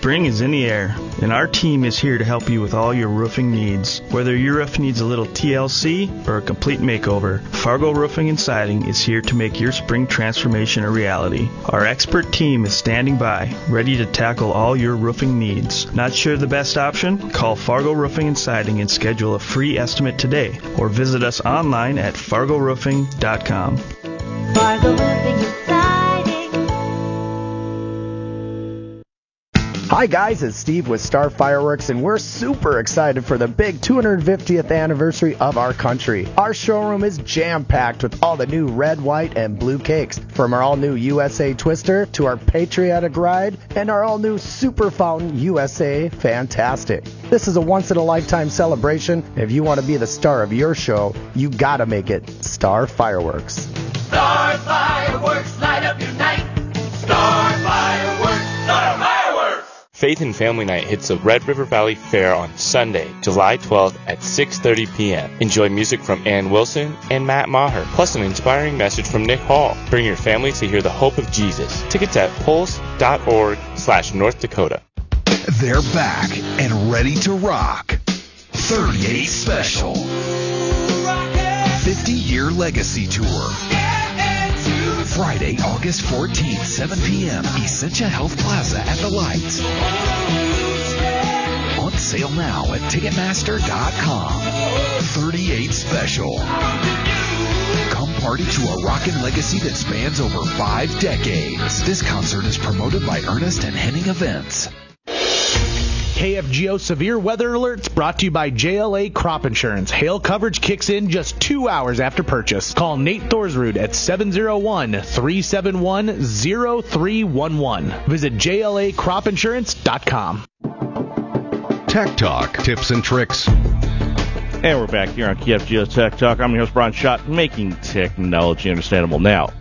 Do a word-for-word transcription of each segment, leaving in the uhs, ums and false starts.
Spring is in the air, and our team is here to help you with all your roofing needs. Whether your roof needs a little T L C or a complete makeover, Fargo Roofing and Siding is here to make your spring transformation a reality. Our expert team is standing by, ready to tackle all your roofing needs. Not sure the best option? Call Fargo Roofing and Siding and schedule a free estimate today, or visit us online at fargo roofing dot com. Fargo Roofing and Siding. Hi guys, it's Steve with Star Fireworks, and we're super excited for the big two hundred fiftieth anniversary of our country. Our showroom is jam-packed with all the new red, white, and blue cakes, from our all-new U S A Twister to our Patriotic Ride and our all-new Super Fountain U S A Fantastic. This is a once-in-a-lifetime celebration. If you want to be the star of your show, you gotta make it Star Fireworks. Star Fireworks, light up your night. Star Fireworks, Star Fireworks. Faith and Family Night hits the Red River Valley Fair on Sunday, July twelfth at six thirty p.m. Enjoy music from Ann Wilson and Matt Maher, plus an inspiring message from Nick Hall. Bring your family to hear the hope of Jesus. Tickets at pulse.org slash North Dakota. They're back and ready to rock. thirty-eight Special. fifty-year Legacy Tour. Friday, August fourteenth, seven p.m. Essentia Health Plaza at the Lights. On sale now at Ticketmaster dot com. thirty-eight Special. Come party to a rockin' legacy that spans over five decades. This concert is promoted by Ernest and Henning Events. K F G O Severe Weather Alerts brought to you by J L A Crop Insurance. Hail coverage kicks in just two hours after purchase. Call Nate Thorsrud at seven oh one, three seven one, oh three one one. Visit J L A crop insurance dot com. Tech Talk, tips and tricks. And we're back here on K F G O Tech Talk. I'm your host, Brian Schott, making technology understandable now.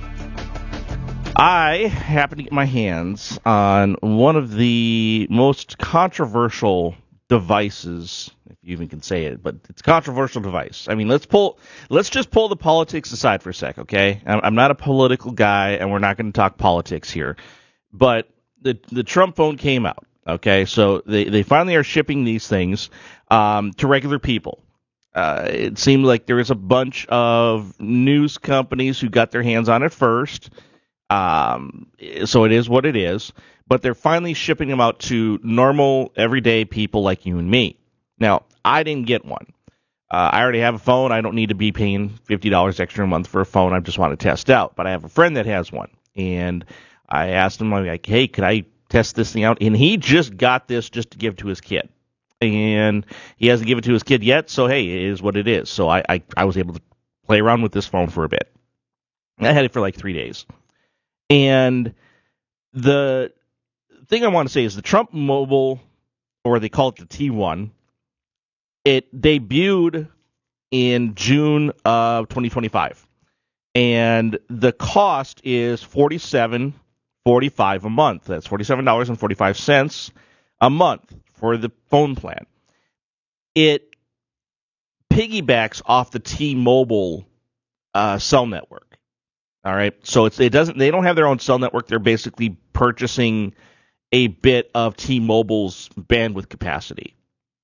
I happen to get my hands on one of the most controversial devices, if you even can say it, but it's a controversial device. I mean, let's pull, let's just pull the politics aside for a sec, okay? I'm not a political guy, and we're not going to talk politics here. But the the Trump phone came out, okay? So they, they finally are shipping these things um, to regular people. Uh, it seemed like there was a bunch of news companies who got their hands on it first. Um, so it is what it is, but they're finally shipping them out to normal, everyday people like you and me. Now, I didn't get one. Uh, I already have a phone. I don't need to be paying fifty dollars extra a month for a phone. I just want to test out. But I have a friend that has one, and I asked him, I'm like, hey, could I test this thing out? And he just got this just to give to his kid. And he hasn't given it to his kid yet, so hey, it is what it is. So I, I, I was able to play around with this phone for a bit. I had it for like three days. And the thing I want to say is the Trump Mobile, or they call it the T one, it debuted in June of twenty twenty-five. And the cost is forty-seven forty-five a month. That's forty-seven dollars and forty-five cents a month for the phone plan. It piggybacks off the T-Mobile uh, cell network. All right, so it's it doesn't they don't have their own cell network. They're basically purchasing a bit of T-Mobile's bandwidth capacity.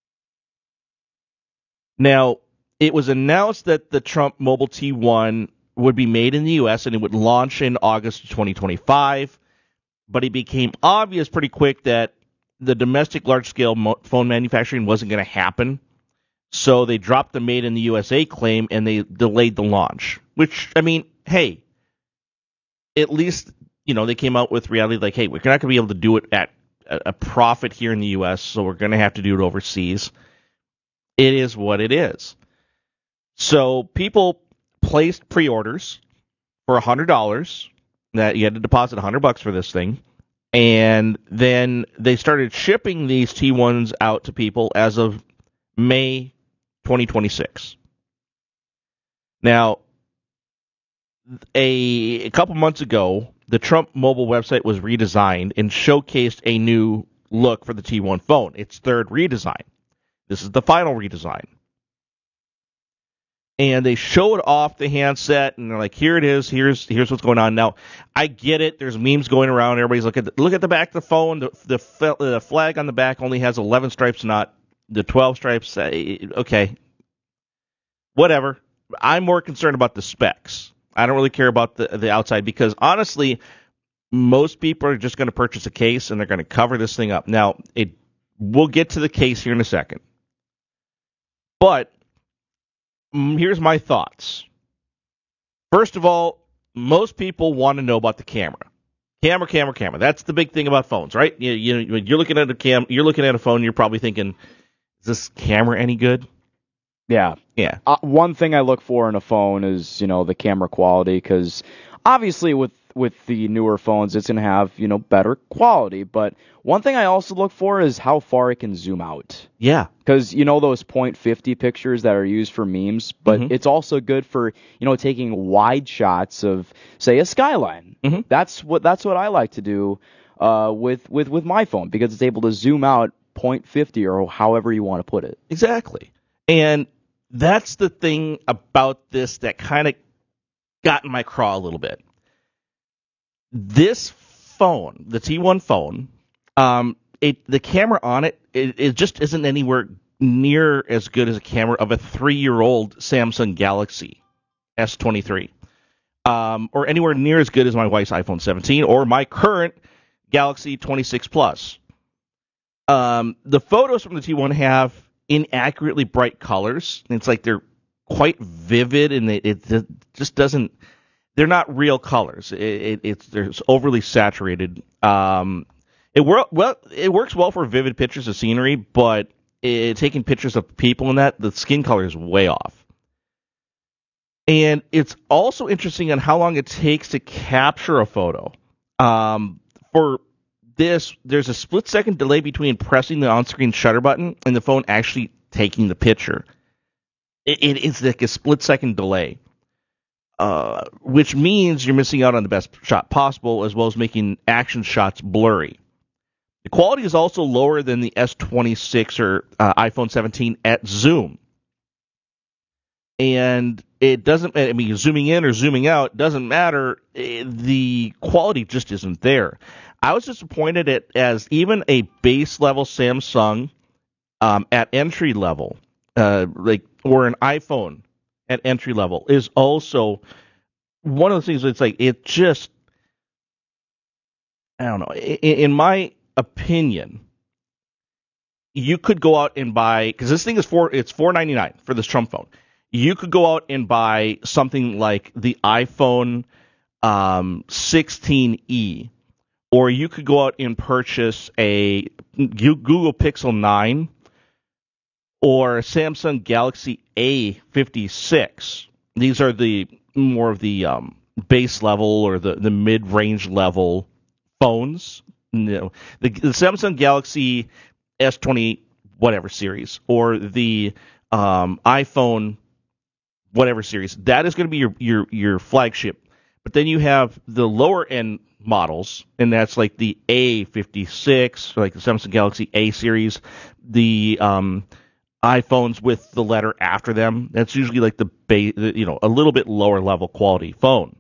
Now, it was announced that the Trump Mobile T one would be made in the U S and it would launch in August of twenty twenty-five, but it became obvious pretty quick that the domestic large-scale mo- phone manufacturing wasn't going to happen, so they dropped the made in the U S A claim and they delayed the launch, which, I mean, hey, at least, you know, they came out with reality like, hey, we're not going to be able to do it at a profit here in the U S, so we're going to have to do it overseas. It is what it is. So people placed pre-orders for one hundred dollars. That you had to deposit one hundred bucks for this thing. And then they started shipping these T ones out to people as of May twenty twenty-six. Now, A, a couple months ago, the Trump Mobile website was redesigned and showcased a new look for the T one phone, its third redesign. This is the final redesign. and they show it off the handset, and they're like, "Here it is. Here's here's what's going on." Now, I get it. There's memes going around. Everybody's looking at the, look at the back of the phone. The the, the flag on the back only has eleven stripes, not the twelve stripes. Uh, okay, whatever. I'm more concerned about the specs. I don't really care about the the outside because honestly, most people are just going to purchase a case and they're going to cover this thing up. Now, it we'll get to the case here in a second, but here's my thoughts. First of all, most people want to know about the camera. Camera, camera, camera. That's the big thing about phones, right? You, you, you're looking at a cam. You're looking at a phone. You're probably thinking, "Is this camera any good?" Yeah, yeah. Uh, one thing I look for in a phone is, you know, the camera quality, because obviously with with the newer phones, it's gonna have, you know, better quality. But one thing I also look for is how far it can zoom out. Yeah, because you know those point five zero pictures that are used for memes, but mm-hmm. it's also good for, you know, taking wide shots of, say, a skyline. Mm-hmm. That's what that's what I like to do uh, with with with my phone, because it's able to zoom out point five zero or however you want to put it. Exactly, and that's the thing about this that kind of got in my craw a little bit. This phone, the T one phone, um, it the camera on it, it, it just isn't anywhere near as good as a camera of a three-year-old Samsung Galaxy S twenty-three, um, or anywhere near as good as my wife's iPhone seventeen or my current Galaxy twenty-six Plus. Um, the photos from the T one have inaccurately bright colors. It's like they're quite vivid, and it, it just doesn't. They're not real colors. It, it, it's they're overly saturated. Um, it work well. It works well for vivid pictures of scenery, but it, taking pictures of people in that, the skin color is way off. And it's also interesting on how long it takes to capture a photo. Um, for this, there's a split-second delay between pressing the on-screen shutter button and the phone actually taking the picture. It, it, it's like a split-second delay, uh, which means you're missing out on the best shot possible, as well as making action shots blurry. The quality is also lower than the S twenty-six or uh, iPhone seventeen at zoom. And it doesn't, I mean, zooming in or zooming out doesn't matter. The quality just isn't there. I was disappointed at as even a base level Samsung um, at entry level, uh, like or an iPhone at entry level is also one of the things that's like it just, I don't know. In, in my opinion, you could go out and buy, because this thing is four, it's four ninety-nine for this Trump phone. You could go out and buy something like the iPhone um, sixteen E, or you could go out and purchase a Google Pixel nine or a Samsung Galaxy A fifty-six. These are the more of the um, base level or the, the mid-range level phones. You know, the, the Samsung Galaxy S twenty whatever series or the um, iPhone whatever series, that is going to be your, your, your flagship. But then you have the lower end models, and that's like the A fifty-six, like the Samsung Galaxy A series, the um, iPhones with the letter after them. That's usually like the base, you know, a little bit lower level quality phone.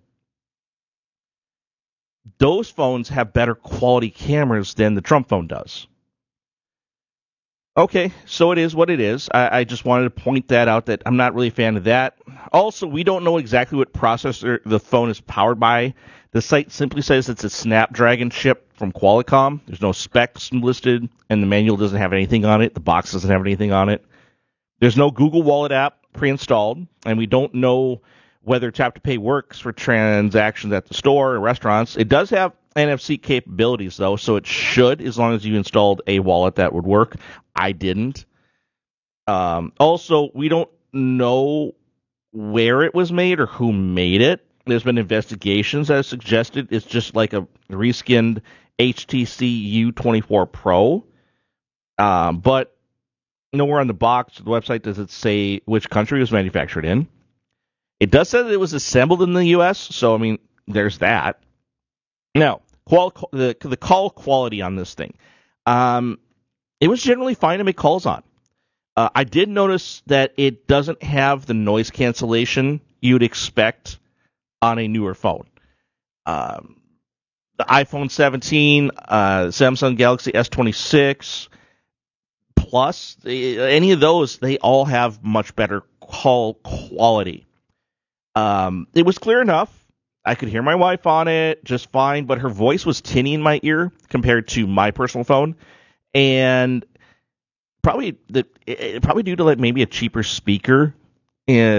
Those phones have better quality cameras than the Trump phone does. Okay, so it is what it is. I, I just wanted to point that out, that I'm not really a fan of that. Also, we don't know exactly what processor the phone is powered by. The site simply says it's a Snapdragon chip from Qualcomm. There's no specs listed, and the manual doesn't have anything on it. The box doesn't have anything on it. There's no Google Wallet app pre-installed, and we don't know whether Tap to Pay works for transactions at the store or restaurants. It does have N F C capabilities, though, so it should, as long as you installed a wallet that would work. I didn't. Um, also, we don't know where it was made or who made it. There's been investigations that have suggested it's just like a reskinned H T C U twenty-four Pro. Um, but nowhere on the box or the website does it say which country it was manufactured in. It does say that it was assembled in the U S, so, I mean, there's that. Now, qual- the, the call quality on this thing. Um, it was generally fine to make calls on. Uh, I did notice that it doesn't have the noise cancellation you'd expect on a newer phone. Um, the iPhone seventeen, uh, Samsung Galaxy S twenty-six Plus, any of those, they all have much better call quality. Um, it was clear enough. I could hear my wife on it just fine, but her voice was tinny in my ear compared to my personal phone, and probably the probably due to like maybe a cheaper speaker. And